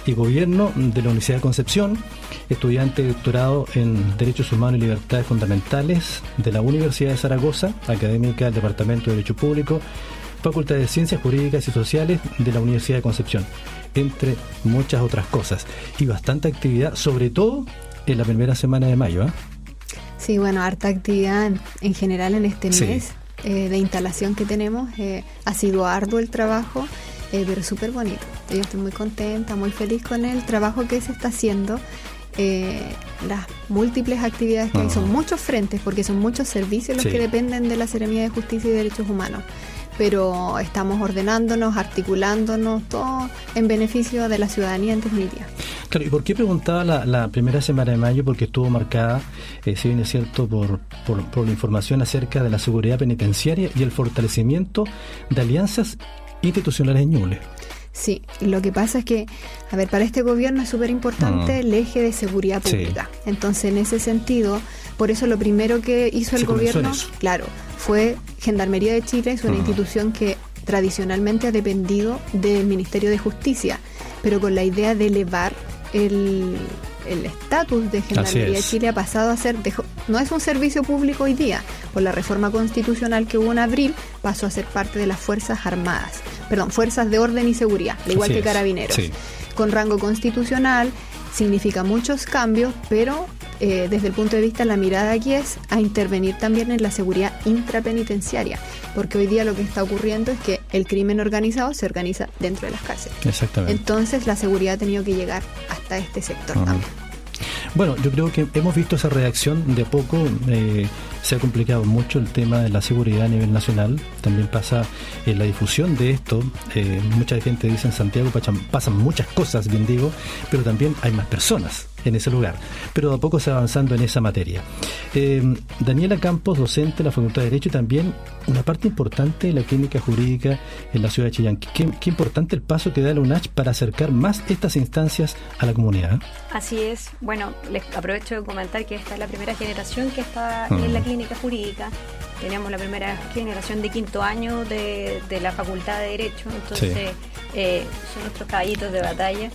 y Gobierno de la Universidad de Concepción, estudiante de doctorado en Derechos Humanos y Libertades Fundamentales de la Universidad de Zaragoza, académica del Departamento de Derecho Público, Facultad de Ciencias Jurídicas y Sociales de la Universidad de Concepción, entre muchas otras cosas. Y bastante actividad, sobre todo en la primera semana de mayo, ¿eh? Sí, bueno, harta actividad en general en este mes de instalación que tenemos. Ha sido arduo el trabajo, pero súper bonito. Yo estoy muy contenta, muy feliz con el trabajo que se está haciendo. Las múltiples actividades que hay, son muchos frentes, porque son muchos servicios los que dependen de la Seremía de Justicia y Derechos Humanos. Pero estamos ordenándonos, articulándonos, todo en beneficio de la ciudadanía en definitiva. Claro, ¿y por qué preguntaba la primera semana de mayo? Porque estuvo marcada, si bien es cierto, por la información acerca de la seguridad penitenciaria y el fortalecimiento de alianzas institucionales en Ñuble. Sí, lo que pasa es que, a ver, para este gobierno es súper importante el eje de seguridad pública. Entonces, en ese sentido, por eso lo primero que hizo el gobierno, claro, fue Gendarmería de Chile, es una institución que tradicionalmente ha dependido del Ministerio de Justicia, pero con la idea de elevar el estatus de Gendarmería de Chile, ha pasado a ser, no es un servicio público hoy día, por la reforma constitucional que hubo en abril, pasó a ser parte de las Fuerzas Armadas, Fuerzas de Orden y Seguridad, al igual que Carabineros, con rango constitucional. Significa muchos cambios, pero desde el punto de vista, la mirada aquí es a intervenir también en la seguridad intrapenitenciaria, porque hoy día lo que está ocurriendo es que el crimen organizado se organiza dentro de las cárceles. Exactamente. Entonces la seguridad ha tenido que llegar hasta este sector también. Bueno, yo creo que hemos visto esa reacción de a poco. Se ha complicado mucho el tema de la seguridad a nivel nacional. También pasa la difusión de esto. Mucha gente dice en Santiago pasan muchas cosas, bien digo, pero también hay más personas en ese lugar. Pero de a poco se va avanzando en esa materia. Daniela Campos, docente de la Facultad de Derecho, y también una parte importante de la clínica jurídica en la ciudad de Chillán. Qué importante el paso que da la UNACH para acercar más estas instancias a la comunidad. Así es. Bueno, les aprovecho de comentar que esta es la primera generación que está en la clínica jurídica. Tenemos la primera generación de quinto año de la Facultad de Derecho, entonces son nuestros caballitos de batalla.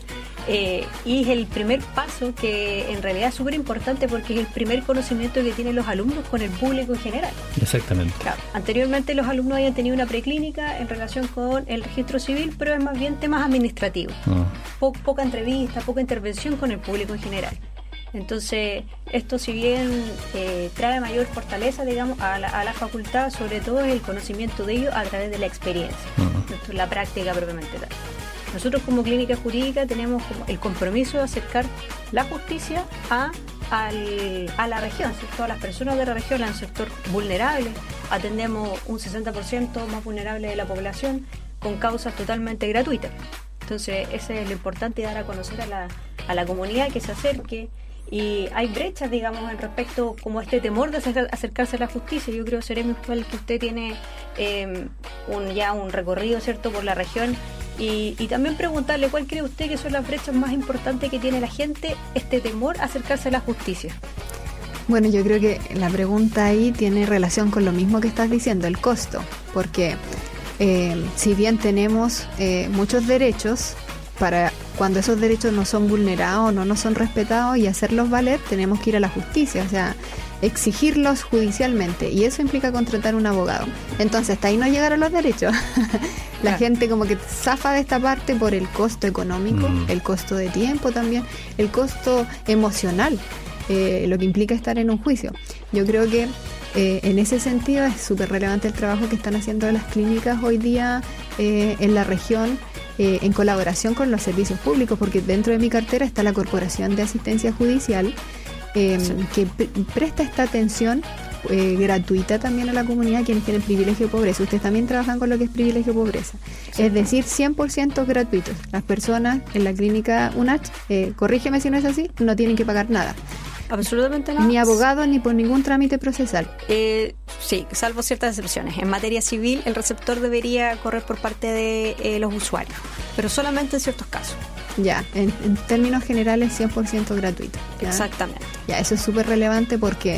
Y es el primer paso que en realidad es súper importante, porque es el primer conocimiento que tienen los alumnos con el público en general. Exactamente. Claro, anteriormente los alumnos habían tenido una preclínica en relación con el registro civil, pero es más bien temas administrativos. Poca entrevista, poca intervención con el público en general. Entonces, esto, si bien trae mayor fortaleza, digamos, a la facultad, sobre todo es el conocimiento de ellos a través de la experiencia, la práctica propiamente tal. Nosotros como clínica jurídica tenemos como el compromiso de acercar la justicia a la región, ¿cierto? A las personas de la región, al sector vulnerable. Atendemos un 60% más vulnerable de la población con causas totalmente gratuitas. Entonces, ese es lo importante, dar a conocer a la comunidad, que se acerque. Y hay brechas, digamos, en respecto como este temor de acercarse a la justicia. Yo creo, Seremi, que usted tiene ya un recorrido, ¿cierto?, por la región, y también preguntarle cuál cree usted que son las brechas más importantes que tiene la gente, este temor a acercarse a la justicia. Bueno, yo creo que la pregunta ahí tiene relación con lo mismo que estás diciendo, el costo, porque si bien tenemos muchos derechos, para cuando esos derechos no son vulnerados, no son respetados, y hacerlos valer, tenemos que ir a la justicia, o sea, exigirlos judicialmente, y eso implica contratar un abogado. Entonces, hasta ahí no llegaron los derechos. La gente como que zafa de esta parte por el costo económico, el costo de tiempo también, el costo emocional, lo que implica estar en un juicio. Yo creo que en ese sentido es súper relevante el trabajo que están haciendo las clínicas hoy día en la región, en colaboración con los servicios públicos, porque dentro de mi cartera está la Corporación de Asistencia Judicial, que presta esta atención gratuita también a la comunidad, quienes tienen privilegio de pobreza. Ustedes también trabajan con lo que es privilegio de pobreza, es decir, 100% gratuitos. Las personas en la clínica UNACH, corrígeme si no es así, no tienen que pagar nada. Absolutamente nada. Ni abogado, ni por ningún trámite procesal. Sí, salvo ciertas excepciones. En materia civil, el receptor debería correr por parte de los usuarios, pero solamente en ciertos casos. Ya, en términos generales 100% gratuito. ¿Ya? Exactamente. Ya, eso es súper relevante porque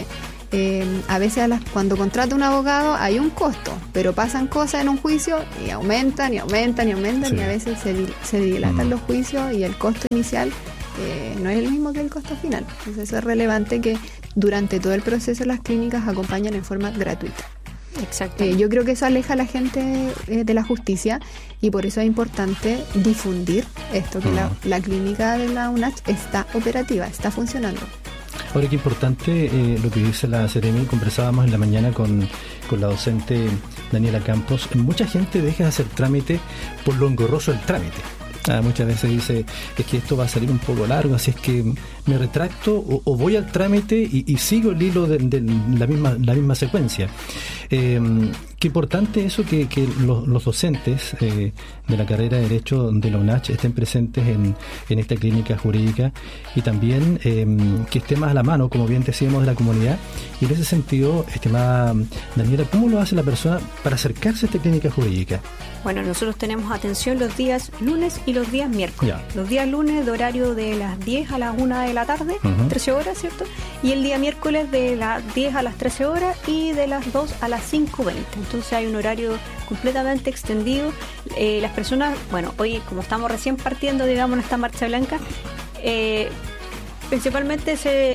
a veces cuando contrata un abogado hay un costo, pero pasan cosas en un juicio y aumentan y aumentan y aumentan, y a veces se dilatan los juicios y el costo inicial no es el mismo que el costo final. Entonces es relevante que durante todo el proceso las clínicas acompañan en forma gratuita. Exacto. Yo creo que eso aleja a la gente de la justicia, y por eso es importante difundir esto, que la clínica de la UNACH está operativa, está funcionando. Ahora, qué importante lo que dice la Seremi. Conversábamos en la mañana con la docente Daniela Campos. Mucha gente deja de hacer trámite por lo engorroso del trámite. Muchas veces dice, es que esto va a salir un poco largo, así es que me retracto o voy al trámite y sigo el hilo de la misma secuencia. Qué importante eso que los docentes de la carrera de Derecho de la UNACH estén presentes en esta clínica jurídica, y también que esté más a la mano, como bien decíamos, de la comunidad. Y en ese sentido, estimada Daniela, ¿cómo lo hace la persona para acercarse a esta clínica jurídica? Bueno, nosotros tenemos atención los días lunes y los días miércoles. Los días lunes de horario de las 10 a las 1 de la tarde, 13 horas, ¿cierto? Y el día miércoles de las 10 a las 13 horas y de las 2 a las 5:20. Entonces hay un horario completamente extendido. Las personas, bueno, hoy como estamos recién partiendo, digamos, en esta marcha blanca, principalmente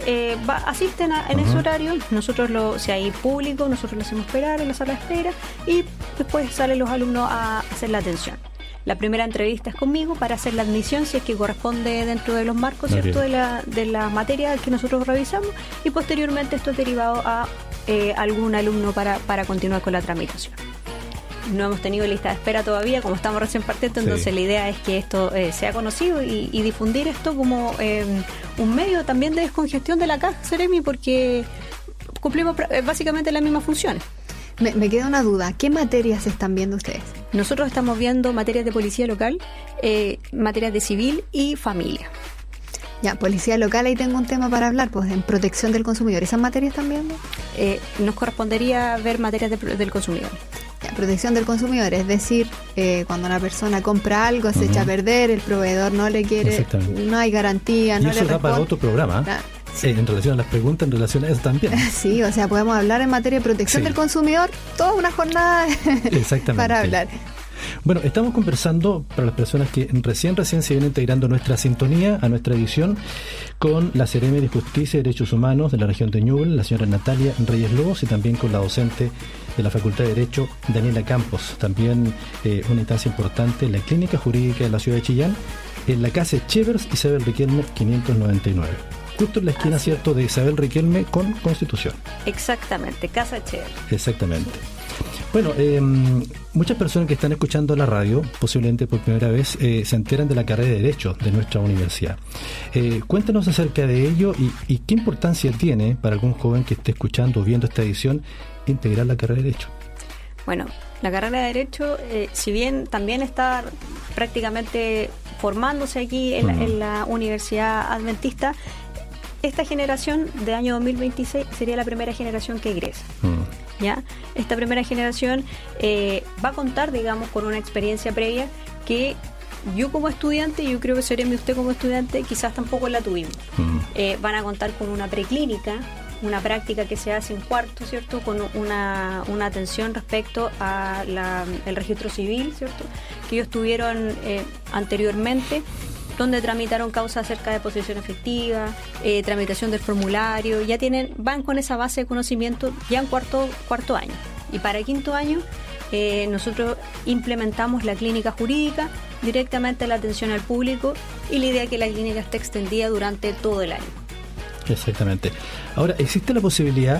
asisten en ese horario. Nosotros, si hay público, nosotros lo hacemos esperar en la sala de espera, y después salen los alumnos a hacer la atención. La primera entrevista es conmigo para hacer la admisión, si es que corresponde dentro de los marcos, ¿cierto?, de la materia que nosotros revisamos, y posteriormente esto es derivado a algún alumno para continuar con la tramitación. No hemos tenido lista de espera todavía, como estamos recién partiendo, entonces la idea es que esto sea conocido y difundir esto como un medio también de descongestión de la caja Seremi, porque cumplimos básicamente las mismas funciones. Me queda una duda, ¿qué materias están viendo ustedes? Nosotros estamos viendo materias de policía local, materias de civil y familia. Ya, policía local, ahí tengo un tema para hablar, pues en protección del consumidor. ¿Esas materias están viendo? Nos correspondería ver materias del consumidor. Ya, protección del consumidor, es decir, cuando una persona compra algo, se echa a perder, el proveedor no le quiere, no hay garantía, no le responde. Y eso da para otro programa. Sí. En relación a las preguntas, en relación a eso también. Sí, o sea, podemos hablar en materia de protección del consumidor, toda una jornada para hablar. Bueno, estamos conversando, para las personas que recién se vienen integrando nuestra sintonía, a nuestra edición, con la Seremi de Justicia y Derechos Humanos de la región de Ñuble, la señora Natalia Reyes Lobos, y también con la docente de la Facultad de Derecho, Daniela Campos. También una instancia importante en la Clínica Jurídica de la ciudad de Chillán, en la casa Chevers Isabel Riquelme 599. Justo en la esquina, ¿cierto?, de Isabel Riquelme con Constitución. Exactamente, Casa Chevers. Exactamente. Bueno, muchas personas que están escuchando la radio, posiblemente por primera vez, se enteran de la carrera de Derecho de nuestra universidad. Cuéntanos acerca de ello y qué importancia tiene para algún joven que esté escuchando o viendo esta edición integrar la carrera de Derecho. Bueno, la carrera de Derecho, si bien también está prácticamente formándose aquí en la Universidad Adventista, esta generación de año 2026 sería la primera generación que egresa. ¿Ya? Esta primera generación va a contar, digamos, con una experiencia previa que yo como estudiante, yo creo que Seremi, usted como estudiante, quizás tampoco la tuvimos. Van a contar con una preclínica, una práctica que se hace en cuarto, ¿cierto?, con una atención respecto a el registro civil, ¿cierto?, que ellos tuvieron anteriormente, donde tramitaron causas acerca de posesión efectiva, tramitación del formulario, van con esa base de conocimiento ya en cuarto año. Y para quinto año nosotros implementamos la clínica jurídica, directamente la atención al público, y la idea es que la clínica esté extendida durante todo el año. Exactamente. Ahora, ¿existe la posibilidad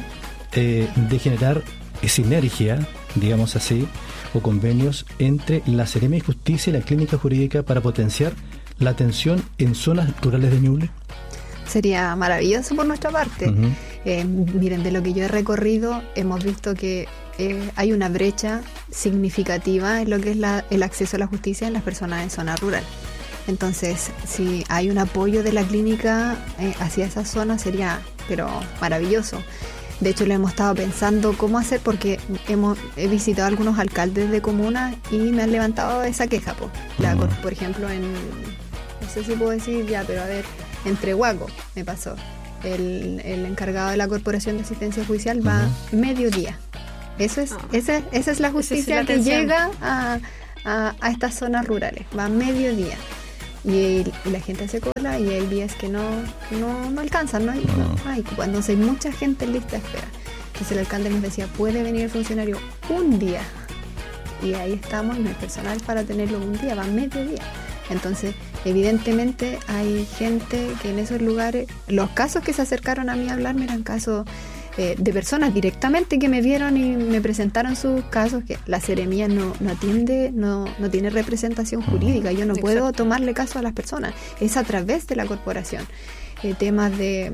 de generar sinergia, digamos así, o convenios entre la Seremi de Justicia y la clínica jurídica para potenciar la atención en zonas rurales de Ñuble? Sería maravilloso por nuestra parte. Miren, de lo que yo he recorrido, hemos visto que hay una brecha significativa en lo que es el acceso a la justicia en las personas en zona rural. Entonces, si hay un apoyo de la clínica hacia esa zona, sería pero maravilloso. De hecho, lo hemos estado pensando cómo hacer, porque he visitado a algunos alcaldes de comunas y me han levantado esa queja. Por ejemplo, no sé si puedo decir ya, pero a ver, en Trehuaco me pasó. el encargado de la Corporación de Asistencia Judicial va mediodía. Esa es la justicia que llega a estas zonas rurales, va mediodía. Y la gente se cola y hay días que no alcanzan, no hay, cuando hay mucha gente en lista de espera. Entonces el alcalde nos decía, puede venir el funcionario un día, y ahí estamos, y no hay personal para tenerlo un día, va mediodía. Entonces evidentemente hay gente que en esos lugares, los casos que se acercaron a mí a hablarme eran casos de personas directamente que me vieron y me presentaron sus casos, que la Seremía no atiende, no tiene representación jurídica. Yo no puedo tomarle caso a las personas, es a través de la corporación. Temas de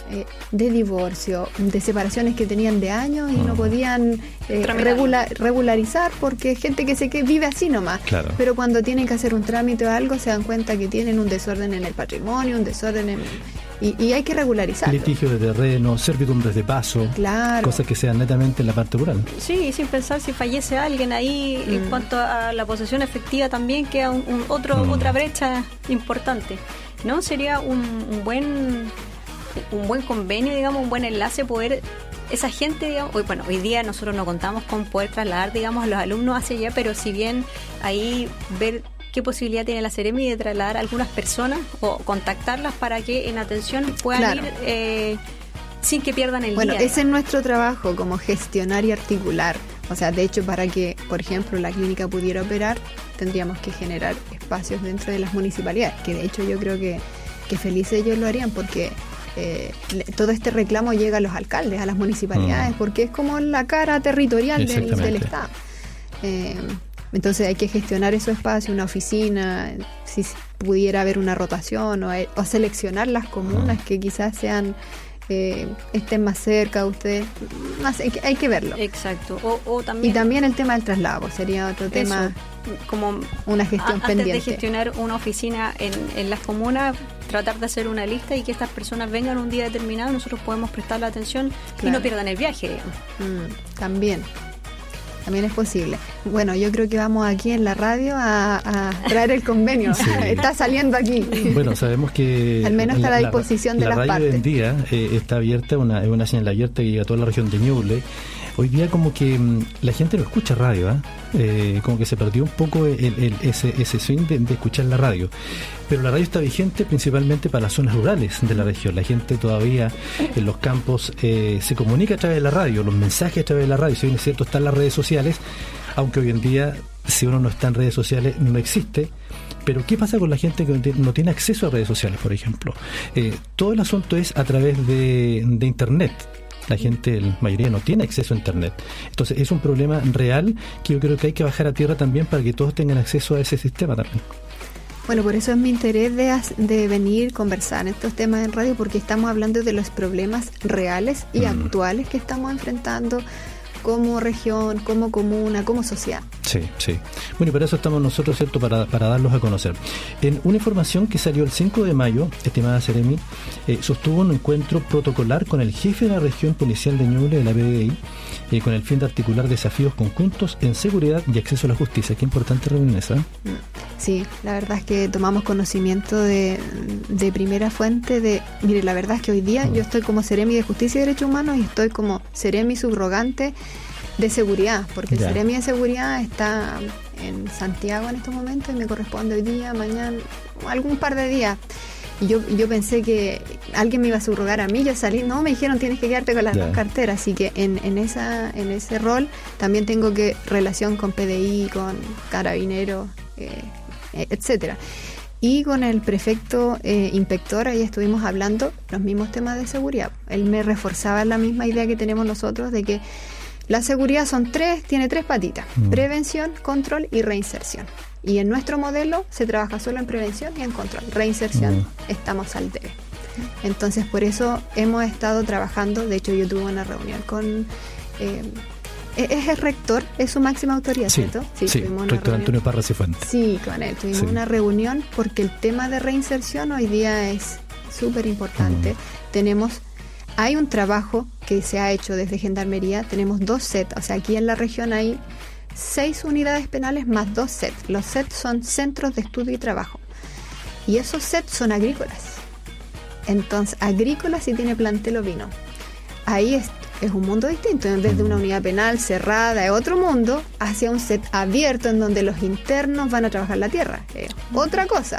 divorcio, de separaciones que tenían de años y no podían regularizar, porque hay gente que vive así nomás. Claro. Pero cuando tienen que hacer un trámite o algo se dan cuenta que tienen un desorden en el patrimonio, un desorden y hay que regularizarlo. Litigio de terreno, servidumbres de paso, cosas que sean netamente en la parte rural. Sí, sin pensar si fallece alguien ahí, en cuanto a la posesión efectiva también queda otra brecha importante. ¿No? Sería un buen convenio, digamos, un buen enlace poder, esa gente, digamos, hoy día nosotros no contamos con poder trasladar, digamos, a los alumnos hacia allá, pero si bien ahí ver qué posibilidad tiene la Seremi de trasladar a algunas personas o contactarlas para que en atención puedan ir sin que pierdan el día. Bueno, ese es nuestro trabajo, como gestionar y articular. O sea, de hecho, para que, por ejemplo, la clínica pudiera operar, tendríamos que generar espacios dentro de las municipalidades, que de hecho yo creo que felices ellos lo harían, porque todo este reclamo llega a los alcaldes, a las municipalidades, porque es como la cara territorial del Estado. Entonces hay que gestionar esos espacios, una oficina, si pudiera haber una rotación o seleccionar las comunas que quizás sean estén más cerca de usted, hay que verlo. Exacto. O también, y también el tema del traslado sería otro tema, como una gestión pendiente. Antes de gestionar una oficina en las comunas, tratar de hacer una lista y que estas personas vengan un día determinado, nosotros podemos prestar la atención y no pierdan el viaje. También es posible. Bueno, yo creo que vamos aquí en la radio a traer el convenio. Sí. Está saliendo aquí. Bueno, sabemos que al menos está a la disposición de las partes. La radio hoy en día está abierta, es una señal abierta que llega a toda la región de Ñuble. Hoy día como que la gente no escucha radio, como que se perdió un poco ese swing de escuchar la radio. Pero la radio está vigente principalmente para las zonas rurales de la región. La gente todavía en los campos se comunica a través de la radio, los mensajes a través de la radio. Si bien es cierto, están las redes sociales, aunque hoy en día, si uno no está en redes sociales, no existe. Pero ¿qué pasa con la gente que no tiene acceso a redes sociales, por ejemplo? Todo el asunto es a través de Internet. La gente, la mayoría, no tiene acceso a Internet. Entonces es un problema real que yo creo que hay que bajar a tierra también para que todos tengan acceso a ese sistema también. Bueno, por eso es mi interés de venir, conversar estos temas en radio, porque estamos hablando de los problemas reales y actuales que estamos enfrentando como región, como comuna, como sociedad. Sí. Bueno, y para eso estamos nosotros, ¿cierto?, para darlos a conocer. En una información que salió el 5 de mayo, estimada Seremi, sostuvo un encuentro protocolar con el jefe de la región policial de Ñuble, de la PDI, con el fin de articular desafíos conjuntos en seguridad y acceso a la justicia. Qué importante reunión esa. Sí, la verdad es que tomamos conocimiento de primera fuente mire, la verdad es que hoy día yo estoy como Seremi de Justicia y Derechos Humanos y estoy como Seremi subrogante de seguridad, porque el Seremi de Seguridad está en Santiago en estos momentos y me corresponde hoy día, mañana, algún par de días. Y yo pensé que alguien me iba a subrogar a mí, yo salí, no, me dijeron tienes que quedarte con las dos carteras, así que en ese rol también tengo que relación con PDI, con Carabineros, etcétera. Y con el prefecto inspector ahí estuvimos hablando los mismos temas de seguridad. Él me reforzaba la misma idea que tenemos nosotros de que la seguridad tiene tres patitas: prevención, control y reinserción. Y en nuestro modelo se trabaja solo en prevención y en control. Reinserción estamos al debe. Entonces por eso hemos estado trabajando. De hecho yo tuve una reunión con es el rector, es su máxima autoridad, ¿cierto? Sí, rector Antonio Parra Cifuentes. Sí, con él tuvimos una reunión porque el tema de reinserción hoy día es súper importante. Hay un trabajo que se ha hecho desde Gendarmería, tenemos 2 sets, o sea, aquí en la región hay 6 unidades penales más 2 sets. Los sets son centros de estudio y trabajo. Y esos sets son agrícolas. Entonces, agrícola sí tiene plantel ovino. Ahí es un mundo distinto, desde una unidad penal cerrada, es otro mundo, hacia un set abierto en donde los internos van a trabajar la tierra. Otra cosa.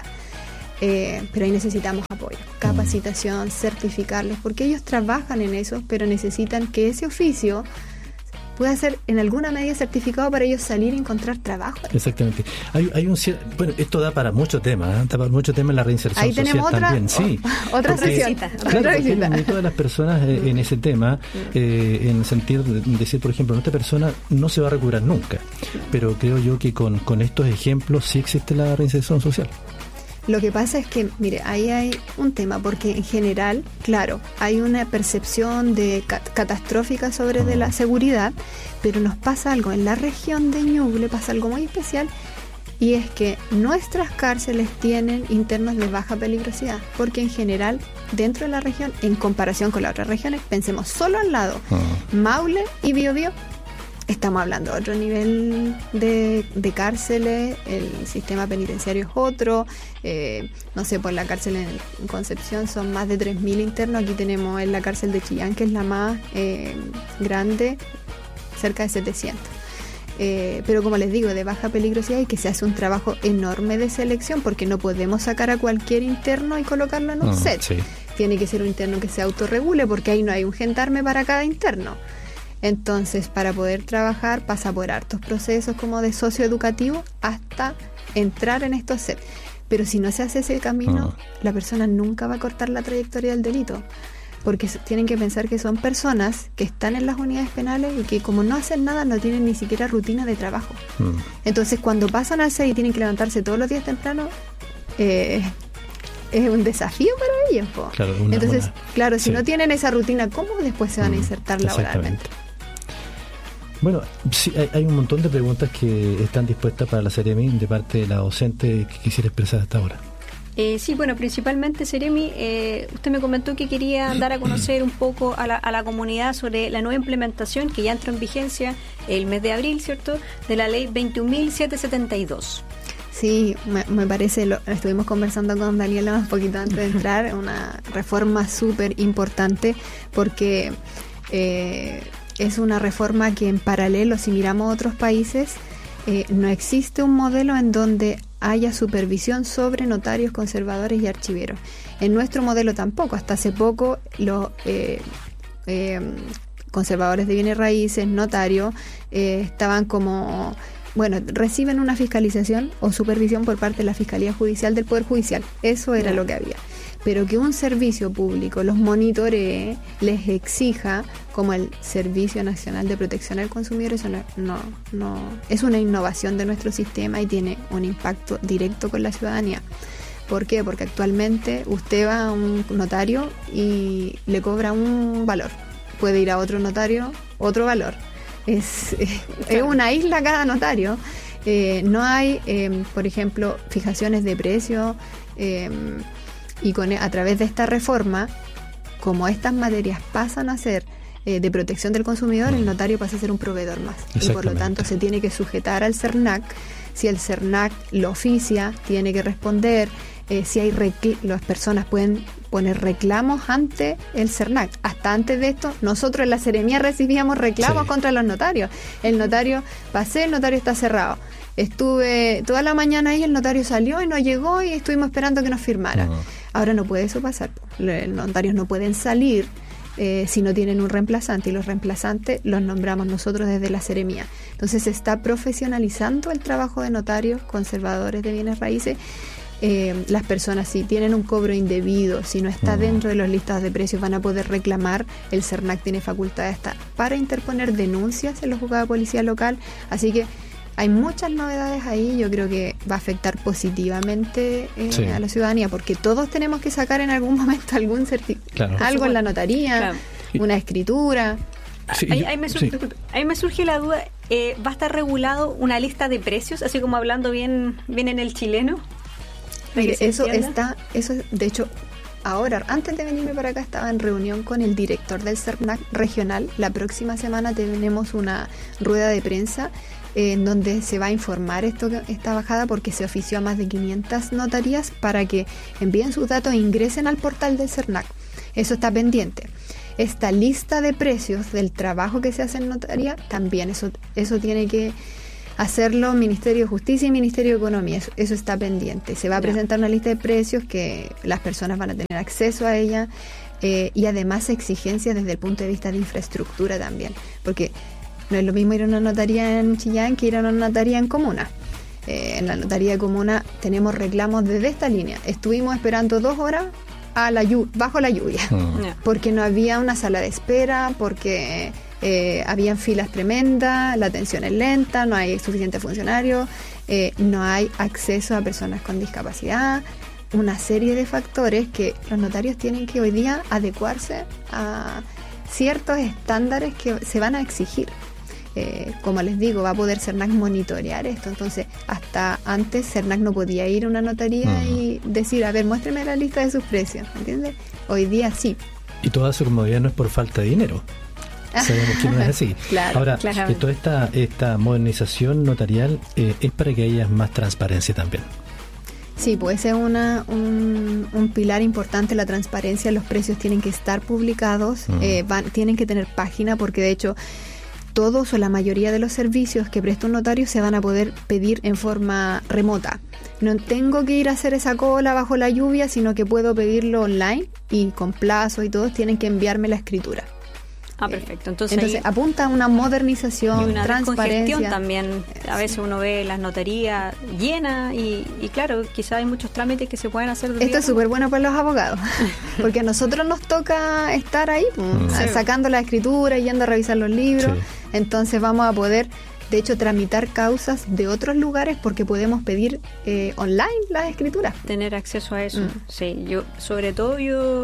Pero ahí necesitamos apoyo, capacitación, certificarles, porque ellos trabajan en eso, pero necesitan que ese oficio pueda ser en alguna medida certificado para ellos salir y encontrar trabajo. Exactamente. Hay bueno, esto da para mucho tema, da para mucho tema en la reinserción ahí social tenemos también. Sí, otra sesión. Claro, porque todas las personas en ese tema, en el sentido de decir, por ejemplo, esta persona no se va a recuperar nunca, pero creo yo que con estos ejemplos sí existe la reinserción social. Lo que pasa es que, mire, ahí hay un tema, porque en general, claro, hay una percepción de catastrófica sobre de la seguridad, pero nos pasa algo, en la región de Ñuble pasa algo muy especial, y es que nuestras cárceles tienen internos de baja peligrosidad, porque en general, dentro de la región, en comparación con las otras regiones, pensemos solo al lado, Maule y Biobío, estamos hablando de otro nivel de cárceles, el sistema penitenciario es otro, no sé, por la cárcel en Concepción son más de 3.000 internos, aquí tenemos en la cárcel de Chillán, que es la más grande, cerca de 700. Pero como les digo, de baja peligrosidad, y que se hace un trabajo enorme de selección, porque no podemos sacar a cualquier interno y colocarlo en un set. Sí. Tiene que ser un interno que se autorregule, porque ahí no hay un gendarme para cada interno. Entonces, para poder trabajar pasa por hartos procesos como de socioeducativo hasta entrar en estos sets. Pero si no se hace ese camino, la persona nunca va a cortar la trayectoria del delito, porque tienen que pensar que son personas que están en las unidades penales y que como no hacen nada, no tienen ni siquiera rutina de trabajo. Entonces, cuando pasan al set y tienen que levantarse todos los días temprano, es un desafío para ellos. Claro, entonces, claro, si no tienen esa rutina, ¿cómo después se van a insertar laboralmente? Bueno, sí, hay un montón de preguntas que están dispuestas para la Seremi de parte de la docente que quisiera expresar hasta ahora. Sí, bueno, principalmente, Seremi, usted me comentó que quería dar a conocer un poco a la comunidad sobre la nueva implementación que ya entró en vigencia el mes de abril, ¿cierto?, de la ley 21.772. Sí, me parece, estuvimos conversando con Daniela un poquito antes de entrar, una reforma súper importante, porque es una reforma que en paralelo, si miramos a otros países, no existe un modelo en donde haya supervisión sobre notarios, conservadores y archiveros. En nuestro modelo tampoco. Hasta hace poco los conservadores de bienes raíces, notarios, estaban como... Bueno, reciben una fiscalización o supervisión por parte de la Fiscalía Judicial del Poder Judicial. Eso era lo que había. Pero que un servicio público los monitoree, les exija, como el Servicio Nacional de Protección al Consumidor, eso no es una innovación de nuestro sistema y tiene un impacto directo con la ciudadanía. ¿Por qué? Porque actualmente usted va a un notario y le cobra un valor. Puede ir a otro notario, otro valor. Es una isla cada notario. No hay, por ejemplo, fijaciones de precio, y a través de esta reforma, como estas materias pasan a ser de protección del consumidor, el notario pasa a ser un proveedor más, y por lo tanto se tiene que sujetar al CERNAC. Si el CERNAC lo oficia, tiene que responder. Si hay las personas pueden poner reclamos ante el CERNAC. Hasta antes de esto, nosotros en la Seremía recibíamos reclamos contra los notarios. El notario el notario está cerrado. Estuve toda la mañana ahí, el notario salió y no llegó y estuvimos esperando que nos firmara. Ahora no puede eso pasar. Los notarios no pueden salir si no tienen un reemplazante, y los reemplazantes los nombramos nosotros desde la Seremía. Entonces se está profesionalizando el trabajo de notarios, conservadores de bienes raíces. Las personas, si tienen un cobro indebido, si no está dentro de los listados de precios, van a poder reclamar. El CERNAC tiene facultad para interponer denuncias en los juzgados de policía local. Así que hay muchas novedades ahí. Yo creo que va a afectar positivamente a la ciudadanía, porque todos tenemos que sacar en algún momento algún algo en la notaría, una escritura. Sí, ahí me surge la duda, ¿va a estar regulado una lista de precios, así como hablando bien en el chileno? Mire, eso de hecho, ahora, antes de venirme para acá, estaba en reunión con el director del CERNAC regional. La próxima semana tenemos una rueda de prensa en donde se va a informar esta bajada, porque se ofició a más de 500 notarías para que envíen sus datos e ingresen al portal del CERNAC. Eso está pendiente. Esta lista de precios del trabajo que se hace en notaría, también eso tiene que hacerlo Ministerio de Justicia y Ministerio de Economía. Eso está pendiente. Se va a presentar una lista de precios que las personas van a tener acceso a ella, y además exigencias desde el punto de vista de infraestructura también, porque no es lo mismo ir a una notaría en Chillán que ir a una notaría en comuna. En la notaría de comuna tenemos reclamos desde esta línea. Estuvimos esperando 2 horas bajo la lluvia, porque no había una sala de espera, porque habían filas tremendas, la atención es lenta, no hay suficientes funcionarios, no hay acceso a personas con discapacidad, una serie de factores que los notarios tienen que hoy día adecuarse a ciertos estándares que se van a exigir. Como les digo, va a poder CERNAC monitorear esto. Entonces, hasta antes CERNAC no podía ir a una notaría y decir, a ver, muéstreme la lista de sus precios, ¿entiendes? Hoy día sí. Y toda su comodidad no es por falta de dinero. Sabemos que no es así. Claro, ahora, toda esta modernización notarial es para que haya más transparencia también. Sí, pues ese es un pilar importante, la transparencia. Los precios tienen que estar publicados, tienen que tener página, porque de hecho todos o la mayoría de los servicios que presta un notario se van a poder pedir en forma remota. No tengo que ir a hacer esa cola bajo la lluvia, sino que puedo pedirlo online y con plazo, y todos tienen que enviarme la escritura. Perfecto. Entonces apunta a una modernización, y una transparencia también. A veces uno ve las notarías llenas y claro, quizás hay muchos trámites que se pueden hacer. Esto es súper bueno para los abogados, porque a nosotros nos toca estar ahí sacando la escritura, yendo a revisar los libros. Sí. Entonces vamos a poder, de hecho, tramitar causas de otros lugares, porque podemos pedir online las escrituras. Tener acceso a eso. Sí, sobre todo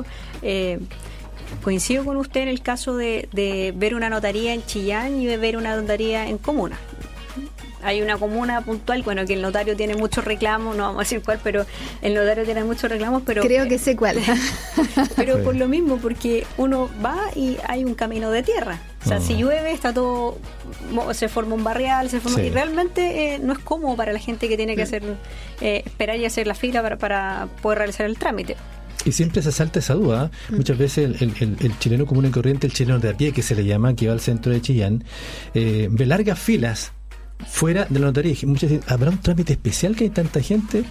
coincido con usted en el caso de ver una notaría en Chillán y de ver una notaría en comuna. Hay una comuna puntual, bueno, que el notario tiene muchos reclamos, no vamos a decir cuál, pero el notario tiene muchos reclamos, pero... Creo que sé cuál. Pero por lo mismo, porque uno va y hay un camino de tierra. O sea, si llueve, está todo... se forma un barrial, y realmente no es cómodo para la gente que tiene que esperar y hacer la fila para poder realizar el trámite. Y siempre se salta esa duda. Muchas veces el chileno común y corriente, el chileno de a pie, que se le llama, que va al centro de Chillán, ve largas filas fuera de la notaría. Muchas veces, ¿habrá un trámite especial que hay tanta gente?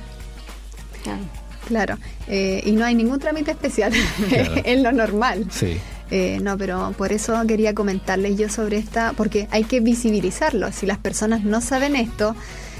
Claro, y no hay ningún trámite especial, claro. Es lo normal. Sí. No, pero por eso quería comentarles yo sobre porque hay que visibilizarlo. Si las personas no saben esto,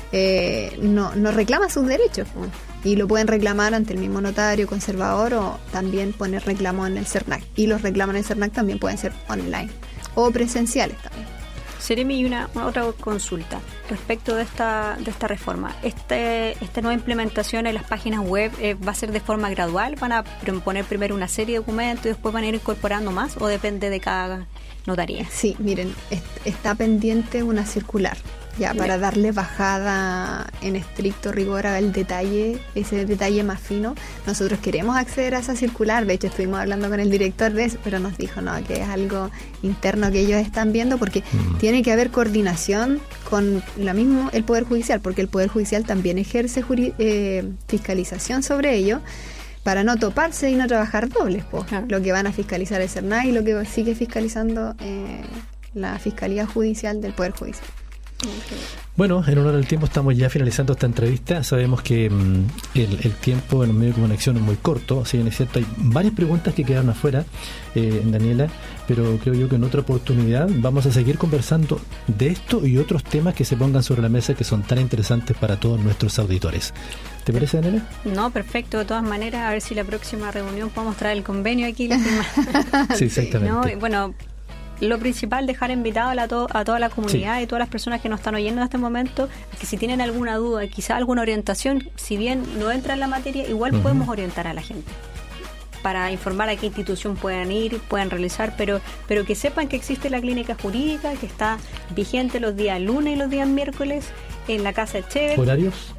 no reclaman sus derechos, y lo pueden reclamar ante el mismo notario, conservador, o también poner reclamo en el CERNAC. Y los reclamos en el CERNAC también pueden ser online o presenciales también. Seremi, y una otra consulta respecto de esta reforma. ¿Esta nueva implementación en las páginas web va a ser de forma gradual? ¿Van a poner primero una serie de documentos y después van a ir incorporando más, o depende de cada notaría? Sí, miren, está pendiente una circular, para darle bajada en estricto rigor al detalle, ese detalle más fino. Nosotros queremos acceder a esa circular. De hecho, estuvimos hablando con el director de eso, pero nos dijo que es algo interno que ellos están viendo, porque tiene que haber coordinación con el Poder Judicial, porque el Poder Judicial también ejerce fiscalización sobre ello, para no toparse y no trabajar dobles. Lo que van a fiscalizar es CERNAC y lo que sigue fiscalizando la Fiscalía Judicial del Poder Judicial. Bueno, en honor al tiempo estamos ya finalizando esta entrevista. Sabemos que el tiempo en los medios de comunicación es muy corto, si bien es cierto, hay varias preguntas que quedaron afuera, Daniela, pero creo yo que en otra oportunidad vamos a seguir conversando de esto y otros temas que se pongan sobre la mesa, que son tan interesantes para todos nuestros auditores. ¿Te parece, Daniela? No, perfecto. De todas maneras, a ver si la próxima reunión podemos traer el convenio aquí. Sí, exactamente. ¿No? Bueno, lo principal, dejar invitado a toda la comunidad y todas las personas que nos están oyendo en este momento, que si tienen alguna duda, quizá alguna orientación, si bien no entra en la materia, igual podemos orientar a la gente para informar a qué institución puedan ir, puedan realizar, pero que sepan que existe la clínica jurídica, que está vigente los días lunes y los días miércoles en la Casa Echever. ¿Horarios?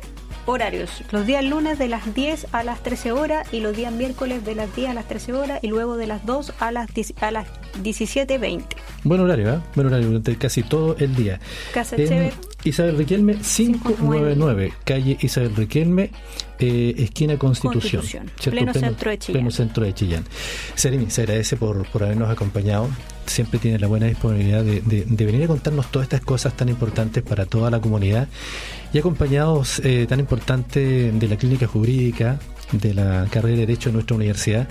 Horarios, los días lunes de las 10 a las 13 horas y los días miércoles de las 10 a las 13 horas y luego de las 2 a las 17:20. Buen horario, ¿eh? Buen horario durante casi todo el día. Casa Chévere. Isabel Riquelme 599, calle Isabel Riquelme, esquina Constitución. Pleno centro de Chillán. Pleno centro de Chillán. Seremi, se agradece por habernos acompañado. Siempre tiene la buena disponibilidad de venir a contarnos todas estas cosas tan importantes para toda la comunidad y acompañados tan importante de la clínica jurídica, de la carrera de Derecho de nuestra universidad,